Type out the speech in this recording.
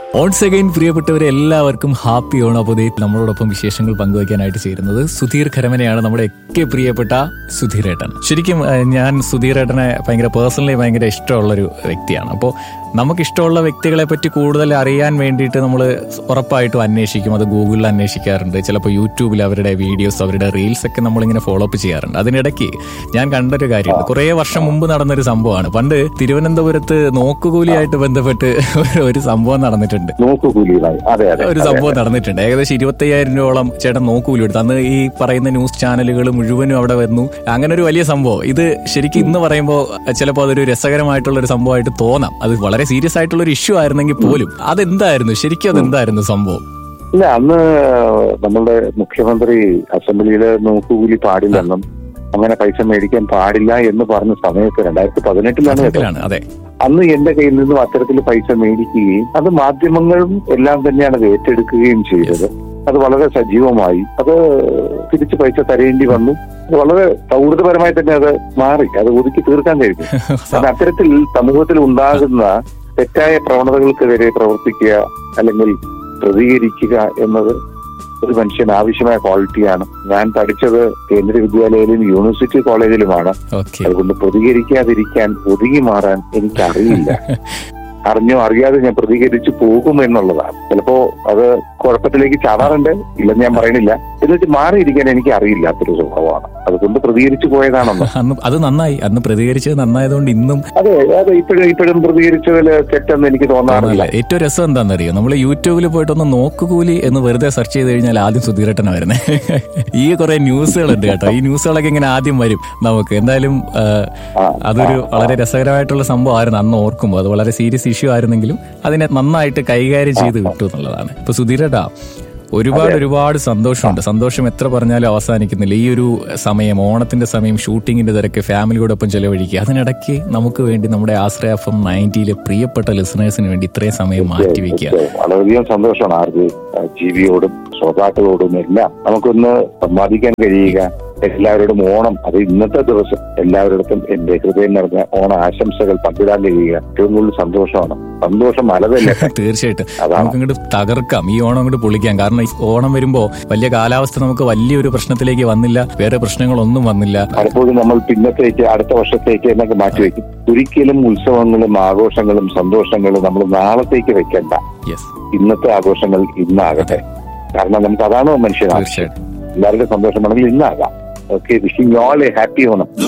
Ons again പ്രിയപ്പെട്ടവരെ എല്ലാവർക്കും happy Onam. അപ്പോൾ നമ്മളോടൊപ്പം വിശേഷങ്ങൾ പങ്കുവയ്ക്കാനായിട്ട് ചേരുന്നത് സുധീർ ഖരമനയാണ്, നമ്മുടെ ഒക്കെ പ്രിയപ്പെട്ട സുധീരേട്ടൻ. ശരിക്കും ഞാൻ സുധീരേട്ടനെ പേഴ്സണലി ഭയങ്കര ഇഷ്ടമുള്ളൊരു വ്യക്തിയാണ്. അപ്പോൾ നമുക്കിഷ്ടമുള്ള വ്യക്തികളെ പറ്റി കൂടുതൽ അറിയാൻ വേണ്ടിയിട്ട് നമ്മൾ ഉറപ്പായിട്ടും അന്വേഷിക്കും. അത് ഗൂഗിളിൽ അന്വേഷിക്കാറുണ്ട്, ചിലപ്പോൾ യൂട്യൂബിൽ അവരുടെ വീഡിയോസ്, അവരുടെ റീൽസ് ഒക്കെ നമ്മളിങ്ങനെ ഫോളോ അപ്പ് ചെയ്യാറുണ്ട്. അതിനിടയ്ക്ക് ഞാൻ കണ്ടൊരു കാര്യമുണ്ട്, കുറേ വർഷം മുമ്പ് നടന്നൊരു സംഭവമാണ്. പണ്ട് തിരുവനന്തപുരത്ത് നോക്കുകൂലിയായിട്ട് ബന്ധപ്പെട്ട് ഒരു സംഭവം നടന്നിട്ടുണ്ട്. ഒരു സംഭവം നടന്നിട്ടുണ്ട്. ഏകദേശം 25,000 രൂപയോളം ചേട്ടൻ നോക്കൂലി എടുത്തു. അന്ന് ഈ പറയുന്ന ന്യൂസ് ചാനലുകൾ മുഴുവനും അവിടെ വന്നു. അങ്ങനെ ഒരു വലിയ സംഭവം. ഇത് ശരിക്കും ഇന്ന് പറയുമ്പോൾ ചിലപ്പോൾ അതൊരു രസകരമായിട്ടുള്ള ഒരു സംഭവമായിട്ട് തോന്നാം. അത് വളരെ സീരിയസ് ആയിട്ടുള്ള ഒരു ഇഷ്യൂ ആയിരുന്നെങ്കിൽ പോലും അതെന്തായിരുന്നു ശരിക്കും, അതെന്തായിരുന്നു സംഭവം? ഇല്ല, അന്ന് നമ്മളുടെ മുഖ്യമന്ത്രി അസംബ്ലിയില് നോക്കുകൂലി പാടില്ലെന്നും അങ്ങനെ പൈസ മേടിക്കാൻ പാടില്ല എന്ന് പറഞ്ഞ സമയത്ത് 2018 അതെ, അന്ന് എന്റെ കയ്യിൽ നിന്നും അത്തരത്തിൽ പൈസ മേടിക്കുകയും അത് മാധ്യമങ്ങളും എല്ലാം തന്നെയാണ് അത് ഏറ്റെടുക്കുകയും ചെയ്തത്. അത് വളരെ സജീവമായി അത് തിരിച്ച് പൈസ തരേണ്ടി വന്നു. വളരെ സൗഹൃദപരമായി തന്നെ അത് മാറി, അത് ഒതുക്കി തീർക്കാൻ കഴിഞ്ഞു. അത് അത്തരത്തിൽ സമൂഹത്തിൽ ഉണ്ടാകുന്ന തെറ്റായ പ്രവണതകൾക്കെതിരെ പ്രവർത്തിക്കുക അല്ലെങ്കിൽ പ്രതികരിക്കുക എന്നത് ഒരു മനുഷ്യന് ആവശ്യമായ ക്വാളിറ്റിയാണ്. ഞാൻ പഠിച്ചത് കേന്ദ്രീയ വിദ്യാലയയിലും യൂണിവേഴ്സിറ്റി കോളേജിലുമാണ്. അതുകൊണ്ട് പ്രതികരിക്കാതിരിക്കാൻ, ഒതുങ്ങി മാറാൻ എനിക്കറിയില്ല. അറിഞ്ഞോ അറിയാതെ ഞാൻ പ്രതികരിച്ചു പോകും എന്നുള്ളതാണ്. ചിലപ്പോ അത് കുഴപ്പത്തിലേക്ക് ചാടാറുണ്ട്, ഇല്ലെന്ന് ഞാൻ പറയണില്ല. എന്നിട്ട് മാറിയിരിക്കാൻ എനിക്ക് അറിയില്ലാത്തൊരു സ്വഭാവമാണ്. അതുകൊണ്ട് പ്രതികരിച്ചു പോയതാണെന്ന്. അത് നന്നായി, അന്ന് പ്രതികരിച്ചത് നന്നായതുകൊണ്ട് ഇന്നും അതെ ഇപ്പോഴും പ്രതികരിച്ചതിൽ തെറ്റെന്ന് എനിക്ക് തോന്നാറില്ല. ഏറ്റവും രസം എന്താണെന്നറിയോ, നമ്മൾ യൂട്യൂബിൽ പോയിട്ടൊന്ന് നോക്കുകൂലി എന്ന് വെറുതെ സെർച്ച് ചെയ്ത് കഴിഞ്ഞാൽ ആദ്യം സുധീരേട്ടനാണ് വരുന്നത്. ഈ കുറെ ന്യൂസുകളുണ്ട് കേട്ടോ, ഈ ന്യൂസുകളൊക്കെ ഇങ്ങനെ ആദ്യം വരും നമുക്ക്. എന്തായാലും അതൊരു വളരെ രസകരമായിട്ടുള്ള സംഭവമായിരുന്നു അന്ന് ഓർക്കുമ്പോൾ. അത് വളരെ സീരിയസ് ഇഷ്യൂ ആയിരുന്നെങ്കിലും അതിനെ നന്നായിട്ട് കൈകാര്യം ചെയ്ത് വിട്ടു എന്നുള്ളതാണ്. ഇപ്പൊ സുധീരേട്ടാ, ഒരുപാട് സന്തോഷമുണ്ട്. സന്തോഷം എത്ര പറഞ്ഞാലും അവസാനിക്കുന്നില്ല. ഈ ഒരു സമയം, ഓണത്തിന്റെ സമയം, ഷൂട്ടിങ്ങിന്റെ തിരക്ക്, ഫാമിലിയോടൊപ്പം ചെലവഴിക്കുക, അതിനിടയ്ക്ക് നമുക്ക് വേണ്ടി നമ്മുടെ ആശ്രയ FM 90 പ്രിയപ്പെട്ട ലിസണേഴ്സിന് വേണ്ടി ഇത്രയും സമയം മാറ്റിവെക്കുക വളരെയധികം സന്തോഷമാണ്. ആർക്ക് ജീവിയോടും ശ്രോതാക്കളോടും എല്ലാം നമുക്കൊന്ന് സംവാദിക്കാൻ കഴിയുക. എല്ലാവരോടും ഓണം, അത് ഇന്നത്തെ ദിവസം എല്ലാവരിടത്തും എന്റെ ഹൃദയം നിറഞ്ഞ ഓണ ആശംസകൾ പങ്കിടാൻ കഴിയുക ഏറ്റവും കൂടുതൽ സന്തോഷമാണ്. സന്തോഷം മലതല്ലേ. തീർച്ചയായിട്ടും നമുക്ക് അങ്ങോട്ട് തകർക്കാം, ഈ ഓണം അങ്ങോട്ട് പൊളിക്കാം. കാരണം ഈ ഓണം വരുമ്പോ വലിയ കാലാവസ്ഥ നമുക്ക് വലിയൊരു പ്രശ്നത്തിലേക്ക് വന്നില്ല, വേറെ പ്രശ്നങ്ങളൊന്നും വന്നില്ല. പലപ്പോഴും നമ്മൾ പിന്നത്തേക്ക്, അടുത്ത വർഷത്തേക്ക് എന്നൊക്കെ മാറ്റിവെക്കും. ഒരിക്കലും ഉത്സവങ്ങളും ആഘോഷങ്ങളും സന്തോഷങ്ങളും നമ്മൾ നാളത്തേക്ക് വെക്കണ്ട. ഇന്നത്തെ ആഘോഷങ്ങൾ ഇന്നാകട്ടെ. കാരണം നമുക്ക് അതാണോ മനുഷ്യൻ ആവശ്യം. എല്ലാവരുടെ സന്തോഷമാണെങ്കിൽ ഇന്നാകാം. Okay, wishing you all a happy Onam.